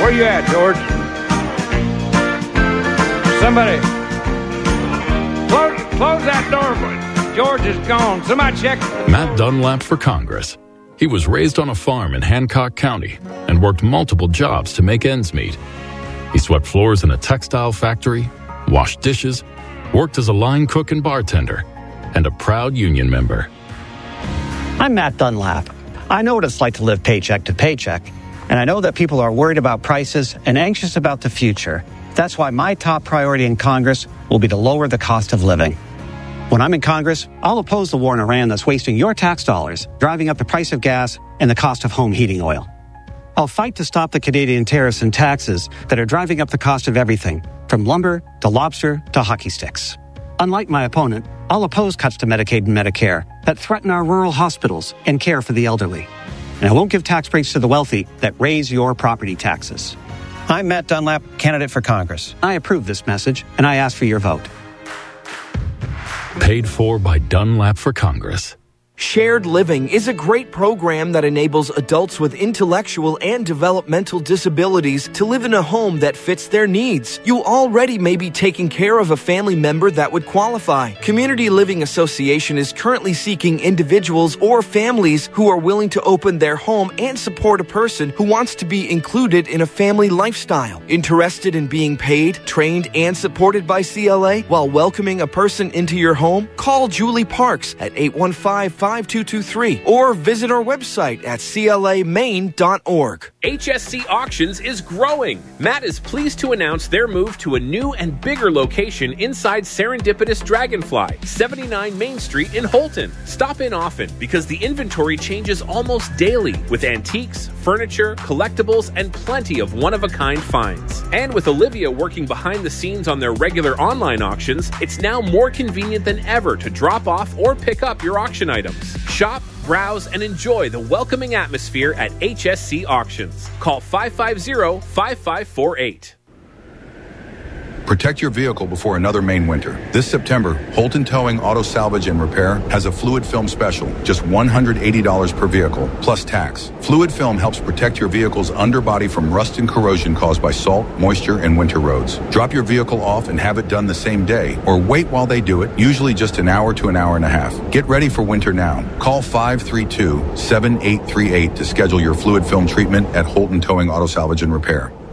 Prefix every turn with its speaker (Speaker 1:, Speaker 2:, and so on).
Speaker 1: Where you at, George? Somebody, close that door. George is gone. Somebody check.
Speaker 2: Matt Dunlap for Congress. He was raised on a farm in Hancock County and worked multiple jobs to make ends meet. He swept floors in a textile factory, washed dishes, worked as a line cook and bartender, and a proud union member.
Speaker 3: I'm Matt Dunlap. I know what it's like to live paycheck to paycheck, and I know that people are worried about prices and anxious about the future. That's why my top priority in Congress will be to lower the cost of living. When I'm in Congress, I'll oppose the war in Iran that's wasting your tax dollars, driving up the price of gas and the cost of home heating oil. I'll fight to stop the Canadian tariffs and taxes that are driving up the cost of everything, from lumber to lobster to hockey sticks. Unlike my opponent, I'll oppose cuts to Medicaid and Medicare that threaten our rural hospitals and care for the elderly. And I won't give tax breaks to the wealthy that raise your property taxes. I'm Matt Dunlap, candidate for Congress. I approve this message, and I ask for your vote.
Speaker 2: Paid for by Dunlap for Congress.
Speaker 4: Shared Living is a great program that enables adults with intellectual and developmental disabilities to live in a home that fits their needs. You already may be taking care of a family member that would qualify. Community Living Association is currently seeking individuals or families who are willing to open their home and support a person who wants to be included in a family lifestyle. Interested in being paid, trained, and supported by CLA while welcoming a person into your home? Call Julie Parks at 815-5223 or visit our website at clamaine.org.
Speaker 5: HSC Auctions is growing. Matt is pleased to announce their move to a new and bigger location inside Serendipitous Dragonfly, 79 Main Street in Holton. Stop in often because the inventory changes almost daily with antiques, furniture, collectibles, and plenty of one-of-a-kind finds. And with Olivia working behind the scenes on their regular online auctions, it's now more convenient than ever to drop off or pick up your auction items. Shop, browse, and enjoy the welcoming atmosphere at HSC Auctions. Call 550-5548.
Speaker 6: Protect your vehicle before another Maine winter. This September, Holton Towing Auto Salvage and Repair has a fluid film special, just $180 per vehicle, plus tax. Fluid film helps protect your vehicle's underbody from rust and corrosion caused by salt, moisture, and winter roads. Drop your vehicle off and have it done the same day, or wait while they do it, usually just an hour to an hour and a half. Get ready for winter now. Call 532-7838 to schedule your fluid film treatment at Holton Towing Auto Salvage and Repair.